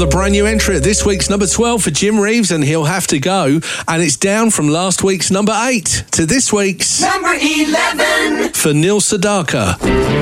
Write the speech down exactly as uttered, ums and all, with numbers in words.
brand new entry at this week's number twelve for Jim Reeves and He'll Have to Go. And it's down from last week's number eight to this week's number eleven for Neil Sedaka.